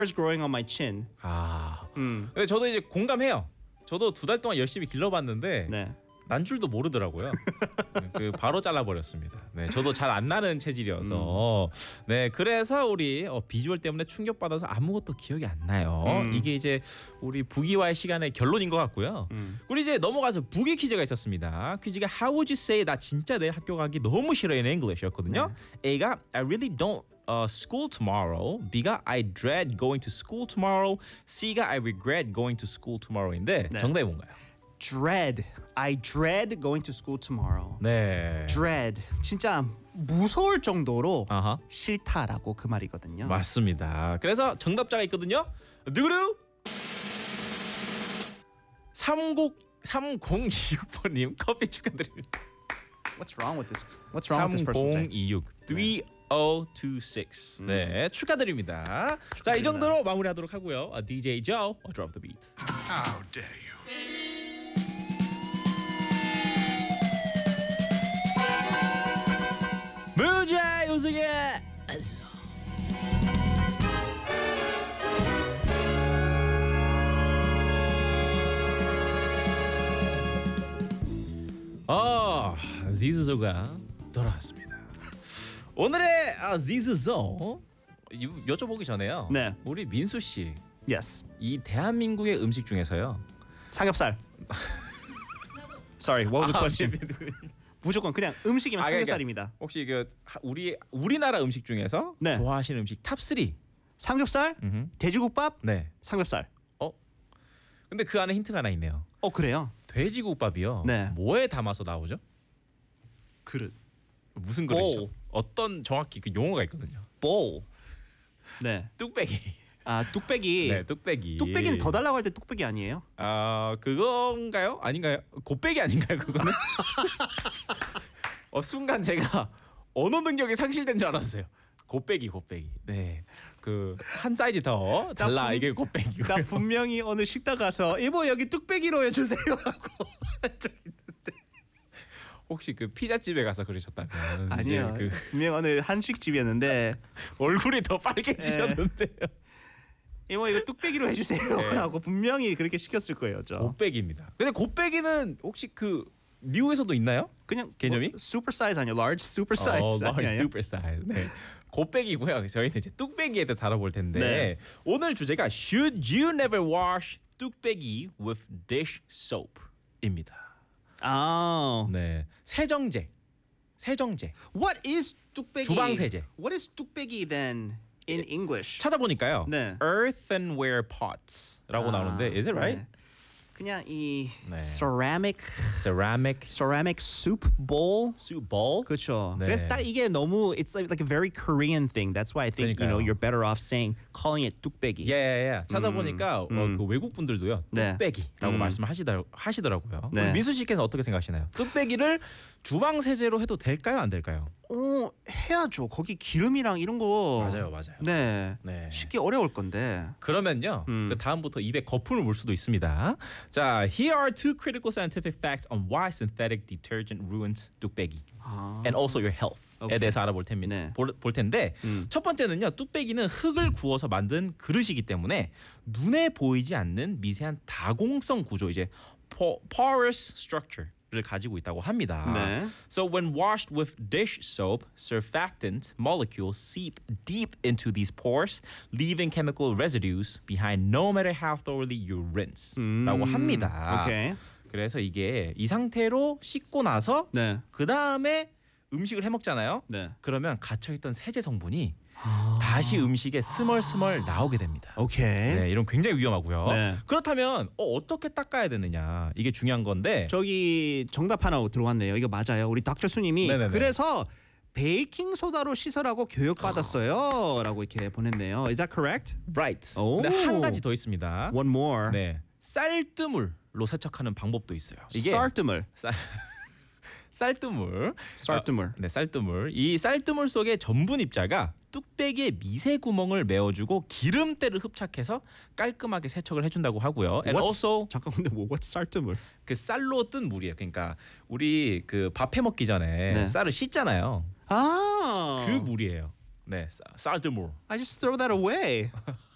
hairs growing on my chin. 근데 저도 이제 공감해요. 저도 2달 동안 열심히 길러봤는데 네. 난 줄도 모르더라고요. 그 바로 잘라버렸습니다. 네, 저도 잘 안 나는 체질이어서 네, 그래서 우리 비주얼 때문에 충격받아서 아무것도 기억이 안 나요. 이게 이제 우리 부기와의 시간의 결론인 것 같고요. 우리 이제 넘어가서 부기 퀴즈가 있었습니다. 퀴즈가 How would you say 나 진짜 내일 학교 가기 너무 싫어 in English였거든요. A가 I really don't school tomorrow. B가 I dread going to school tomorrow. C가 I regret going to school tomorrow인데 네. 정답이 뭔가요? Dread. I dread going to school tomorrow. 네. Dread. 진짜 무서울 정도로 아하. 싫다라고 그 말이거든요. 맞습니다. 그래서 정답자가 있거든요. 누구루? 3026번님 커피 축하드립니다. What's wrong with this? What's wrong with this person today? 3026 3026. 네, 축하드립니다. 자, 이 정도로 마무리하도록 하고요. DJ Joe, drop the beat. How dare you? 문제 우승의 지수소가 돌아왔습니다. 오늘의 지수소 여쭤보기 전에요. 네. 우리 민수 씨, Yes. 이 대한민국의 음식 중에서요. 삼겹살. Sorry, what was the question? 무조건 그냥 음식이면 그러니까 삼겹살입니다. 혹시 그 우리나라 음식 중에서 네. 좋아하시는 음식 탑 3? 삼겹살, 돼지국밥, 네. 삼겹살. 근데 그 안에 힌트가 하나 있네요. 그래요? 돼지국밥이요. 네. 뭐에 담아서 나오죠? 그릇. 무슨 그릇이죠? 볼. 어떤 정확히 그 용어가 있거든요. bowl. 네. 뚝배기. 뚝배기. 네, 뚝배기. 뚝배기는 더 달라고 할 때 뚝배기 아니에요? 그건가요? 아닌가요? 곱배기 아닌가요? 그거는? 순간 제가 언어 능력이 상실된 줄 알았어요. 곱배기. 네. 그 한 사이즈 더 달라. 이게 곱배기고. 나 분명히 어느 식당 가서 이모 여기 뚝배기로 해주세요라고 한 적 있는데. 혹시 그 피자집에 가서 그러셨다면 아니요. 이제 분명 어느 한식집이었는데 얼굴이 더 빨개지셨는데요. 이모 이거 뚝배기로 해주세요라고 분명히 그렇게 시켰을 거예요, 저. 곱배기입니다. 근데 곱배기는 혹시 그 미국에서도 있나요? 그냥 개념이? super size 아니요, large super size. large 아니에요? super size. 네. 곱배기고요. 저희는 이제 뚝배기에 대해 다뤄볼 텐데 네. 오늘 주제가 Should you never wash 뚝배기 with dish soap입니다. 네, 세정제. What is 뚝배기? 주방 세제. What is 뚝배기 then in English? 찾아보니까요. 네. Earthenware pots라고 나오는데 is it right? 네. 그냥 이 네. ceramic soup bowl. soup bowl. 그렇죠. 네. 그래서 딱 이게 너무 it's like a very Korean thing. That's why I think 그러니까요. you're better off calling it 뚝배기. 예. 찾아보니까 그 외국 분들도요. 네. 뚝배기라고 말씀하시더라고요. 네. 우리 민수 씨께서 어떻게 생각하시나요? 뚝배기를 주방 세제로 해도 될까요, 안 될까요? 해야죠. 거기 기름이랑 이런 거. 맞아요. 네. 네. 쉽게 어려울 건데. 그러면요. 그 다음부터 입에 거품을 물 수도 있습니다. 자, here are two critical scientific facts on why synthetic detergent ruins 뚝배기 and also your health에 대해서 알아볼 텐데, 네. 볼 텐데 첫 번째는요. 뚝배기는 흙을 구워서 만든 그릇이기 때문에 눈에 보이지 않는 미세한 다공성 구조, 이제 porous structure 를 가지고 있다고 합니다. 네. So when washed with dish soap, surfactant molecules seep deep into these pores, leaving chemical residues behind no matter how thoroughly you rinse. 라고 합니다. 오케이. 그래서 이게 이 상태로 씻고 나서 네. 그 다음에 음식을 해 먹잖아요. 네. 그러면 갇혀있던 세제 성분이 다시 음식에 스멀스멀 나오게 됩니다. 오케이. 네, 이런 굉장히 위험하고요. 네. 그렇다면 어떻게 닦아야 되느냐, 이게 중요한 건데. 저기 정답 하나 들어왔네요. 이거 맞아요. 우리 닥터 수님이 네네네. 그래서 베이킹 소다로 씻으라고 교육 받았어요라고 이렇게 보냈네요. Is that correct? Right. 오. 근데 한 가지 더 있습니다. One more. 네, 쌀뜨물로 세척하는 방법도 있어요. 이게 쌀뜨물. 쌀뜨물. 쌀뜨물. 네, 쌀뜨물. 이 쌀뜨물 속의 전분 입자가 뚝배기의 미세 구멍을 메워주고 기름때를 흡착해서 깔끔하게 세척을 해준다고 하고요. And also 잠깐 근데 what's 쌀뜨물? 그 쌀로 뜬 물이에요. 그러니까 우리 그 밥 해 먹기 전에 네. 쌀을 씻잖아요. 아. 그 물이에요. 네, 쌀뜨물. I just throw that away.